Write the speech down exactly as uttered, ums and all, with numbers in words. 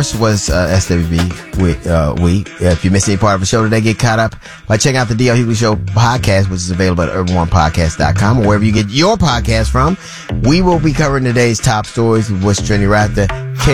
was uh, S W B. We, uh, we. If you missed any part of the show today, get caught up by checking out the D L Hughley Show podcast, which is available at urban one podcast dot com or wherever you get your podcast from. We will be covering today's top stories with what's trending right there.